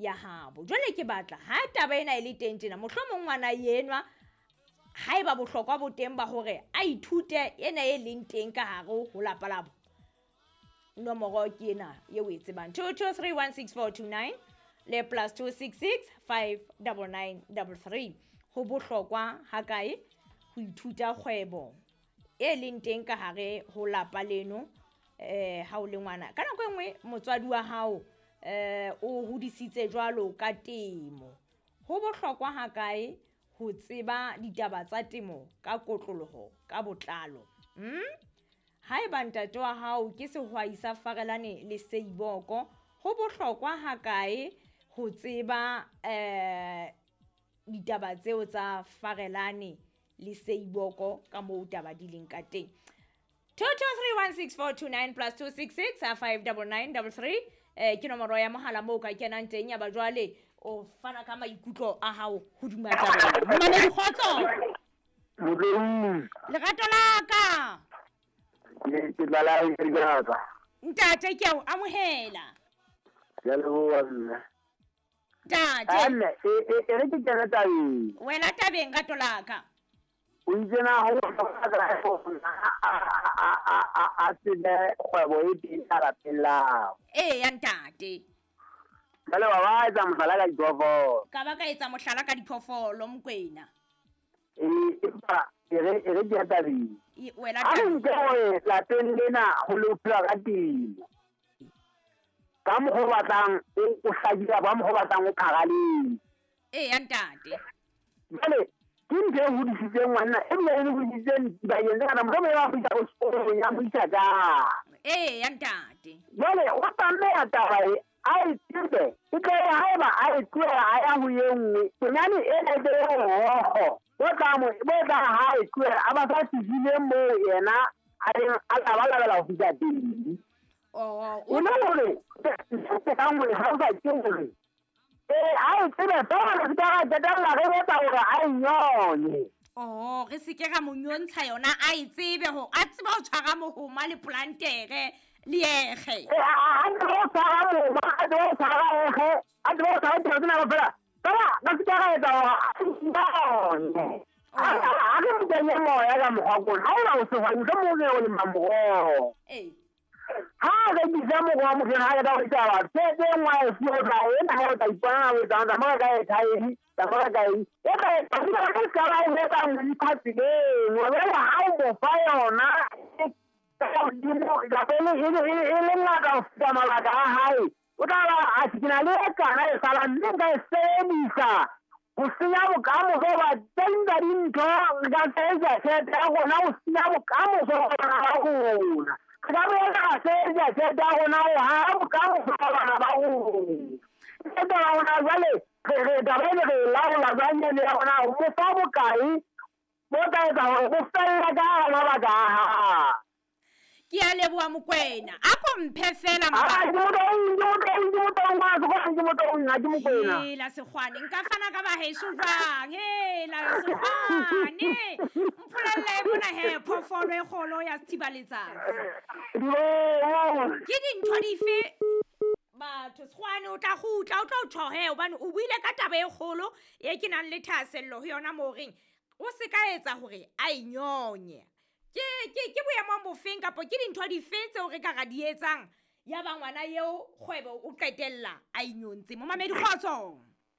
ya habo jwale ke batla ha taba ena e le teng tjena mohlomong ngwana yenwa ha eba bohlokwa bo teng ba hore a ithute ena e leng teng ka hare ho lapa labo nomoro ke ena ye o e tsebang 22316429 le +266 59933 ho bohlokwa ha kae ho ithuta kgwebo e leng teng ka hare ho lapa leno ha o le ngwana ka nako engwe motswadi wa hao o hodisitse jwalo ka temo ho bohlokwa ha kae ho tseba ditaba tsa temo ka kotloloho ka botlalo ha eba ntate wa hao ke sehwai sa Farelane le Seiboko ho bohlokwa ha kae ho tseba ditaba tseo tsa Farelane le Seiboko ka moo taba di leng ka teng 22316429 +266 59933 ke nomoro ya mohala moo ka kenang teng ya ba jwale o fana ka maikutlo a hao ho dumatsa mmane dikgotso lerato la ka ke bala e rigaka ntate ke o amohela ya leboa nna ntate anne e re ke tsena tabeng wena tabeng rato la ka o itsena ho a tsebe kgwebo e teng ka lapeng lao ya ntate jale wa ba etsa mohlala ka diphoofolo ka ba ka etsa mohlala ka diphoofolo mokwena empa e re ke tabeng wena a re nke gore lapeng lena go lephela ka temo ka mokgwa o batlang o hlakila ba mokgwa o batlang o kgagaleng ya ntate jale ke ntho e hodisitseng ngwanna ebile e le hodisitseng dibakeng tse ngata mohlomong ba fihla ko sekolong ya mo isa jang ya ntate jale o tlameha taba e a e tsebe e tlele haeba a e tlohela a ya ho ye nngwe bonyane ena e tlele hoho bo tla ha e tlohela a ba sa tsebile moo yena a tla ba labela ho fihla teng o ne hore se ka ngwe ha o sa ke hore a e tsebe fela re ka ra qetella re etsa hore a inyonye re seke ra mo nyontsha yona a e tsebe ho a tseba ho tshwara mohoma le plantere le ege a tlo tshwara mohoma a tlo tshwara ege a tlo tshwara tiro tsena fela fela ka se ka ra etsa hore a inyonye a ke mtenye moya ka mokgwa kona ha eba o sehwai mohlomong o lema moroho ha re bisa mokgwa mohleng ha ke ta go itaba tse ngwa e fiotla ena ha o tla ipona o etsang tsamaya ka e thaedi tsamaya ka eng e ka e tsamaya ka se ka ba e etsa ngwipha tseleng o bele ha o mo fa yona lapeng e le ngata ho feta mabaka a hae o tla ba a ke na le e kana e sala mme nka e sebedisa ho senya bokamoso ba teng tsa dintho ka sebedisa tjhelete ya rona ho senya bokamoso ba rona ka boela ka sebedisa tjhelete ya rona ho haha bokamoso ba bana ba rona tjhelete ya rona jwale re tabele re laola jwanyene ya rona ho mo fa bokae bo tla etsa hore bo fella ka hara mabaka a hae ke a leboa mokwena a ko mphe fela la sekgwane nka fana ka baheso jwang la sekgwane mpolelle mona phoofolo e kgolo ya sethiba letsatsi ke dintho dife batho sekgwane o tla gutla o tla o thohe hobane o buile ka taba e kgolo e ke nang le thahasello ho yona mo reng o se ka etsa hore a inyonye ke boemong bofeng kapo ke dintho dife tseo re ka ra di etsang ya ba ngwana eo kgwebo o qetella a inyontse mo mamedi kgotso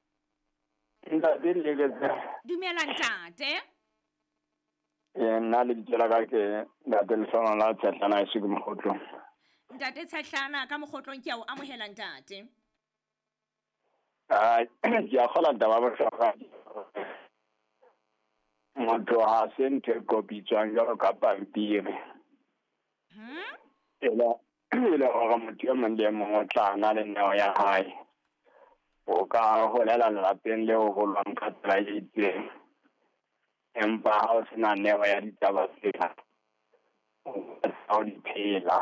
dumela ntate nna le ditjela ka ke ntate Leswana la Tshehlana e sego mokgotlong ntate Tshehlana ka mokgotlong ke a o amohela ntate ke a kgola taba ba hlaka motho ha se ntho e kopitswang jalo ka pampiri e le hore motho yo mong le mong o tla na le neo ya hae o ka holela lapeng leo ho lwang ka tsela e itseng empa ha o sena neo ya ditaba tsena o di phela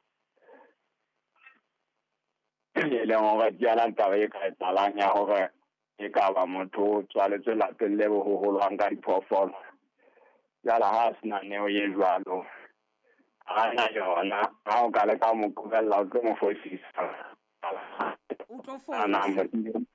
e leng hore diala taba e ka etsahalang ya hore e ka ba motho o tswaletswe lapeng leo ho holwang ka diphoofolo jala ha sena neo e jwalo ana yona ha o ka leka mo kubella o tlo mo fosisa